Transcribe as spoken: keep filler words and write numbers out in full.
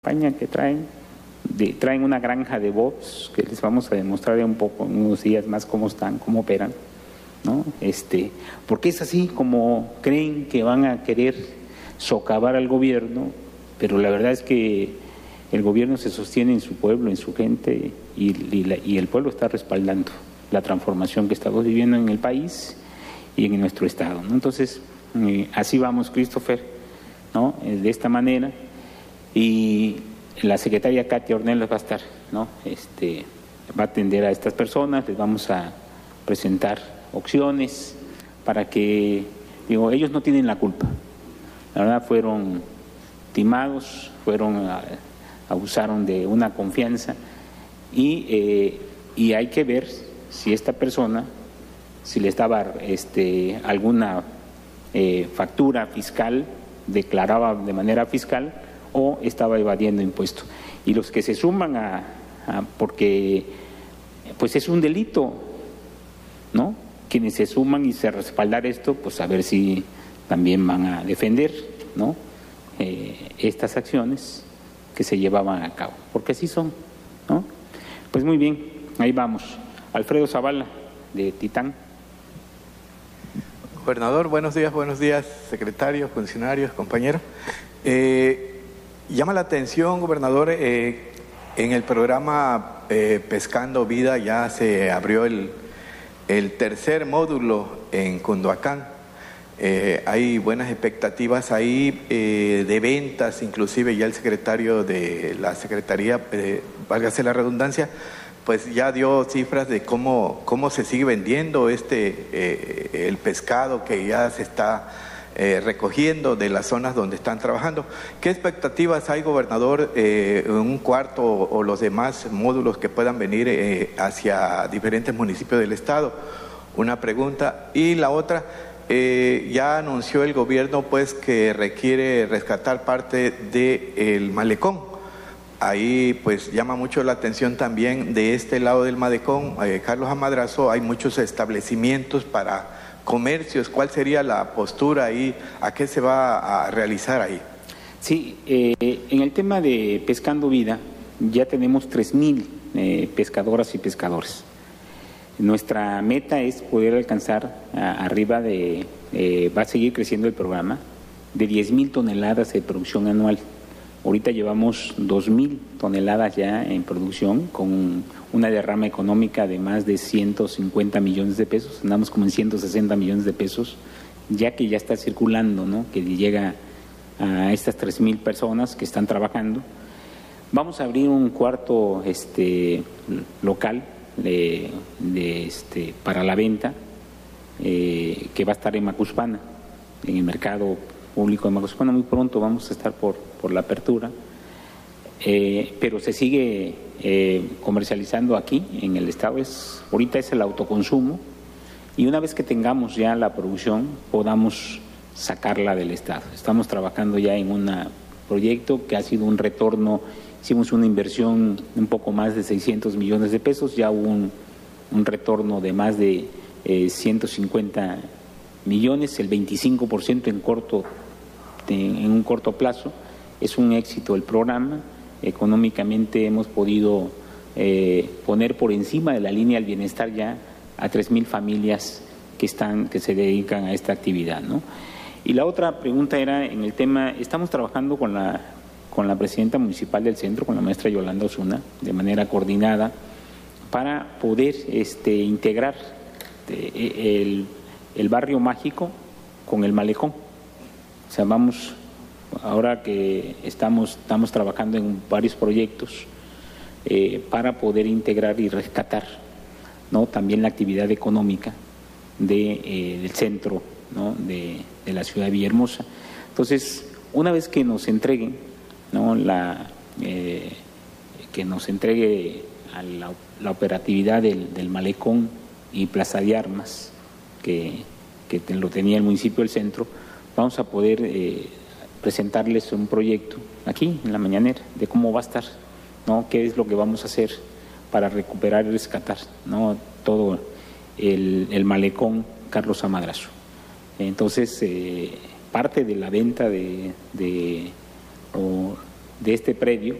campaña que traen, de, traen una granja de bots que les vamos a demostrar un poco en unos días más cómo están, cómo operan, ¿no? Este, porque es así como creen que van a querer socavar al gobierno, pero la verdad es que el gobierno se sostiene en su pueblo, en su gente, y, y, la, y el pueblo está respaldando la transformación que estamos viviendo en el país y en nuestro estado, ¿no? Entonces, eh, así vamos, Christopher, ¿no? Eh, de esta manera. Y la secretaria Katia Ornelas va a estar, ¿no? Este, va a atender a estas personas, les vamos a presentar opciones para que, digo, ellos no tienen la culpa. La verdad fueron timados, fueron, a, abusaron de una confianza y, eh, y hay que ver si esta persona, si les daba este, alguna eh, factura fiscal, declaraba de manera fiscal, o estaba evadiendo impuestos. Y los que se suman a, a porque pues es un delito, ¿no? Quienes se suman y se respaldar esto, pues a ver si también van a defender, ¿no? Eh, estas acciones que se llevaban a cabo, porque así son, ¿no? Pues muy bien, ahí vamos. Alfredo Zavala, de Titán. Gobernador, buenos días, buenos días, secretarios, funcionarios, compañeros. Eh, Llama la atención, gobernador, eh, en el programa eh, Pescando Vida ya se abrió el, el tercer módulo en Cunduacán. Eh, hay buenas expectativas ahí eh, de ventas, inclusive ya el secretario de la Secretaría, eh, válgase la redundancia, pues ya dio cifras de cómo, cómo se sigue vendiendo este eh, el pescado que ya se está Eh, recogiendo de las zonas donde están trabajando. ¿Qué expectativas hay, gobernador, eh, en un cuarto o, o los demás módulos que puedan venir eh, hacia diferentes municipios del estado? Una pregunta. Y la otra, eh, ya anunció el gobierno pues que requiere rescatar parte del malecón. Ahí pues llama mucho la atención también de este lado del malecón, eh, Carlos Amadrazo, hay muchos establecimientos para comercios. ¿Cuál sería la postura ahí? ¿A qué se va a realizar ahí? Sí, eh, en el tema de Pescando Vida ya tenemos tres mil eh, pescadoras y pescadores. Nuestra meta es poder alcanzar a, arriba de, eh, va a seguir creciendo el programa, de diez mil toneladas de producción anual. Ahorita llevamos dos mil toneladas ya en producción con una derrama económica de más de ciento cincuenta millones de pesos, andamos como en ciento sesenta millones de pesos, ya que ya está circulando, ¿no? Que llega a estas tres mil personas que están trabajando. Vamos a abrir un cuarto este, local de, de, este, para la venta, eh, que va a estar en Macuspana, en el mercado público de Macuspana. Muy pronto vamos a estar por, por la apertura, eh, pero se sigue eh, comercializando aquí en el estado. Es, ahorita es el autoconsumo, y una vez que tengamos ya la producción podamos sacarla del estado. Estamos trabajando ya en un proyecto que ha sido un retorno, hicimos una inversión un poco más de seiscientos millones de pesos, ya hubo un, un retorno de más de eh, ciento cincuenta millones, el veinticinco por ciento en corto en un corto plazo. Es un éxito el programa. Económicamente hemos podido eh, poner por encima de la línea del bienestar ya a tres mil familias que están que se dedican a esta actividad, ¿no? Y la otra pregunta era en el tema, estamos trabajando con la con la presidenta municipal del centro, con la maestra Yolanda Osuna, de manera coordinada para poder este integrar el el barrio mágico con el malecón. O sea, vamos, ahora que estamos, estamos trabajando en varios proyectos eh, para poder integrar y rescatar, ¿no? También la actividad económica de, eh, del centro, ¿no? de, de la ciudad de Villahermosa. Entonces, una vez que nos entreguen, ¿no? la, eh, que nos entregue a la, la operatividad del, del malecón y Plaza de Armas, que, que lo tenía el municipio del centro, vamos a poder eh, presentarles un proyecto aquí en la mañanera de cómo va a estar, ¿no? Qué es lo que vamos a hacer para recuperar y rescatar, ¿no? Todo el, el malecón Carlos Amadrazo. Entonces, eh, parte de la venta de, de o de este predio